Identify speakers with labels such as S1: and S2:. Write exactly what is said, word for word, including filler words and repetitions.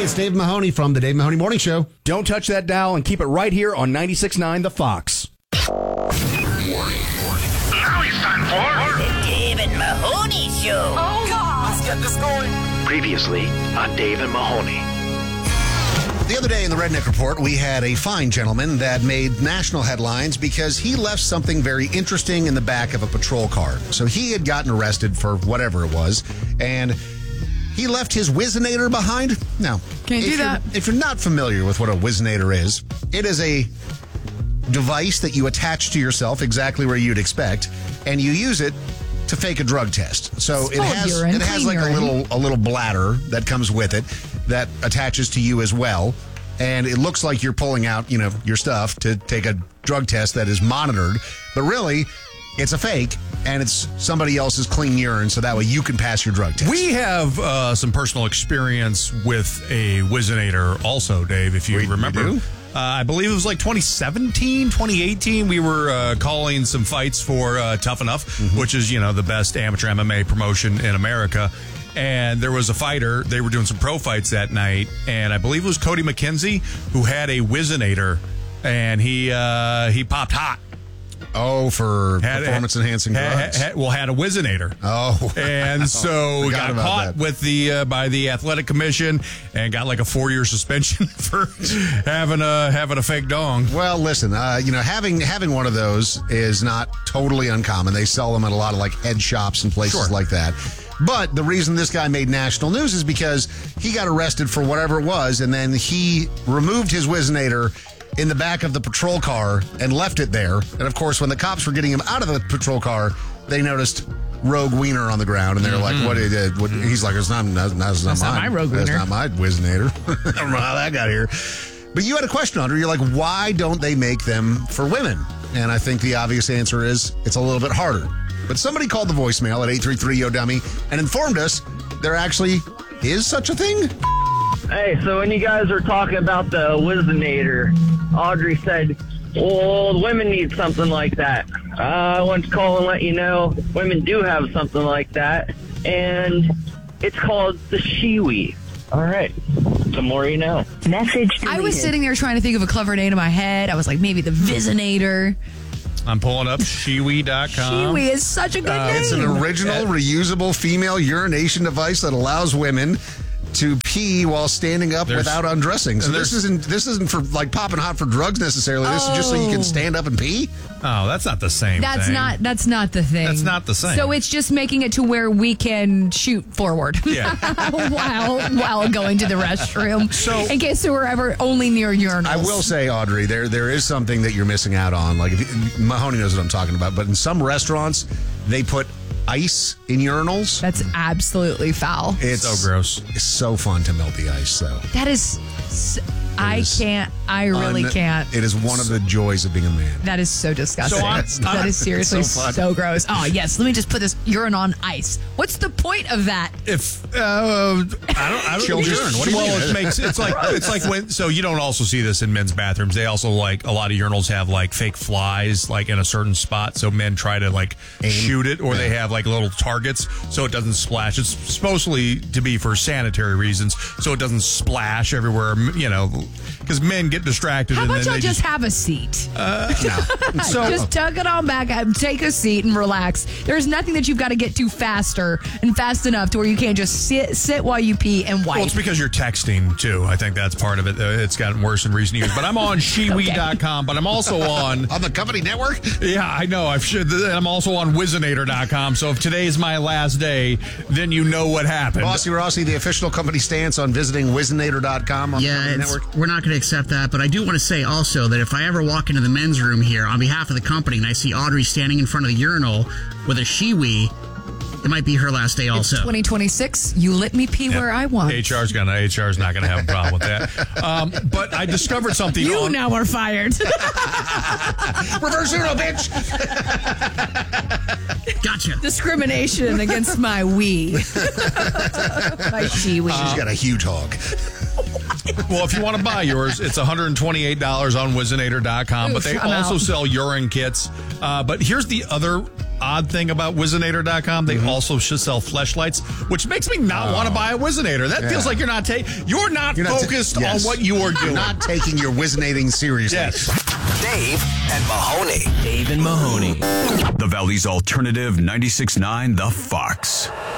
S1: Hey, it's Dave Mahoney from the Dave Mahoney Morning Show.
S2: Don't touch that dial and keep it right here on ninety-six point nine The Fox.
S3: Now it's time for
S4: The Dave and Mahoney Show.
S5: Oh, God.
S3: Let's get this going. Previously on Dave and Mahoney.
S1: The other day in the Redneck Report, we had a fine gentleman that made national headlines because he left something very interesting in the back of a patrol car. So he had gotten arrested for whatever it was, and he left his Whizzinator behind. Now,
S5: Can't
S1: if
S5: do that.
S1: If you're not familiar with what a Whizzinator is, it is a device that you attach to yourself exactly where you'd expect, and you use it to fake a drug test. So it
S5: Small
S1: has
S5: urine,
S1: it has
S5: clean
S1: like
S5: urine.
S1: a little a little bladder that comes with it that attaches to you as well, and it looks like you're pulling out, you know, your stuff to take a drug test that is monitored, but really it's a fake, and it's somebody else's clean urine, so that way you can pass your drug test.
S6: We have uh, some personal experience with a Whizzinator also, Dave, if you
S1: We- we
S6: remember.
S1: do?
S6: Uh, I believe it was like twenty seventeen, twenty eighteen. We were uh, calling some fights for uh, Tough Enough,
S1: Mm-hmm.
S6: which is, you know, the best amateur M M A promotion in America. And there was a fighter. They were doing some pro fights that night. And I believe it was Cody McKenzie who had a Whizzinator. And he uh, he popped hot.
S1: Oh, for
S6: Had-
S1: performance-enhancing
S6: had-
S1: drugs?
S6: had- well, had a Whizzinator.
S1: Oh.
S6: And so
S1: Forgot
S6: got
S1: about
S6: caught
S1: that.
S6: with the uh, by the athletic commission and got like a four-year suspension for having a having a fake dong.
S1: Well, listen, uh, you know, having having one of those is not totally uncommon. They sell them at a lot of like head shops and places
S6: Sure.
S1: like that. But the reason this guy made national news is because he got arrested for whatever it was, and then he removed his Whizzinator in the back of the patrol car and left it there. And of course, when the cops were getting him out of the patrol car, they noticed Rogue Wiener on the ground, and they're like, "What is it?" What, he's like, "It's not, that's, that's not,
S5: That's not
S1: mine.
S5: my Rogue
S1: That's
S5: Wiener."
S1: not my Whizzinator." I don't know how that got here. But you had a question, Andre. You're like, why don't they make them for women? And I think the obvious answer is it's a little bit harder. But somebody called the voicemail at eight three three, yo dummy, and informed us there actually is such a thing.
S7: Hey, so when you guys were talking about the Whizzinator, Audrey said, well, women need something like that. Uh, I want to call and let you know women do have something like that, and it's called the Shiwi. All right, the more you know.
S5: Message I was sitting there trying to think of a clever name in my head. I was like, maybe the Vizinator.
S6: I'm pulling up Shiwi dot com.
S5: Shiwi is such a good name.
S1: It's an original reusable female urination device that allows women to pee while standing up
S6: There's-
S1: without undressing. So
S6: and
S1: this
S6: there's-
S1: isn't this isn't for like popping hot for drugs necessarily. This is just so you can stand up and pee.
S6: Oh, that's not the same
S5: That's
S6: thing.
S5: not that's not the thing.
S6: That's not the same.
S5: So it's just making it to where we can shoot forward.
S6: Yeah.
S5: while while going to the restroom.
S1: So-
S5: in case we're ever only near urinals.
S1: I will say, Audrey, there there is something that you're missing out on. Like, if you, Mahoney knows what I'm talking about, but in some restaurants, they put ice in urinals.
S5: That's absolutely foul.
S1: It's
S6: so gross.
S1: It's so fun to melt the ice, though.
S5: That is s- I
S1: is
S5: can't I really
S1: Un-
S5: can't.
S1: It is one of the joys of being a man.
S5: That is so disgusting.
S6: So I'm-
S5: that
S6: I'm-
S5: is seriously
S1: It's so fun.
S5: so gross. Oh, yes. Let me just put this urine on ice. What's the point of that?
S6: If uh, I don't, I don't
S1: Chilled
S6: just-
S1: urine. What do you
S6: well,
S1: mean?
S6: it makes it's like it's like when so you don't also see this in men's bathrooms. They also like a lot of urinals have like fake flies like in a certain spot, so men try to like shoot it, or they have like little targets so it doesn't splash. It's supposedly to be for sanitary reasons, so it doesn't splash everywhere. You know, because men get distracted.
S5: How
S6: and
S5: about
S6: then
S5: y'all
S6: they
S5: just have a seat?
S6: so
S5: just tuck it on back, uh, take a seat, and relax. There's nothing that you've got to get to faster and fast enough to where you can't just sit sit while you pee and wipe.
S6: Well, it's because you're texting, too. I think that's part of it. Uh, It's gotten worse in recent years. But I'm on Shiwi dot com, but I'm also on...
S1: On the company network?
S6: Yeah, I know. I've should, I'm also on Whizzinator dot com, so if today's my last day, then you know what happened.
S1: Bossy Rossi, the official company stance on visiting Whizzinator dot com on the
S8: Yeah,
S1: company
S8: it's,
S1: network.
S8: we're not going to accept that, but I do want to say also that if I ever walk into the men's room here on behalf of the company and I see Audrey standing in front of the urinal with a Shiwi, it might be her last day also.
S5: It's twenty twenty-six. You let me pee where I want.
S6: H R's gonna H R's not gonna have a problem with that. Um, but I discovered something.
S5: You
S6: on,
S5: now are fired.
S1: Reverse Uno, bitch!
S8: Gotcha.
S5: Discrimination against my wee. My she wee.
S1: She's got a huge hog.
S6: Well, if you want to buy yours, it's one hundred twenty-eight dollars on Wizinator dot com, but they
S5: I'm
S6: also
S5: out.
S6: sell urine kits. Uh, but here's the other odd thing about Wizinator dot com. They
S1: Mm-hmm.
S6: also should sell fleshlights, which makes me not want to buy a Wizinator. That
S1: Yeah.
S6: feels like you're not taking, you're not
S1: You're not ta-
S6: focused
S1: yes.
S6: on what you are doing.
S1: Not taking your Wizinating seriously.
S6: Yes.
S9: Dave and Mahoney.
S3: Dave and Mahoney.
S9: The Valley's alternative ninety-six point nine The Fox.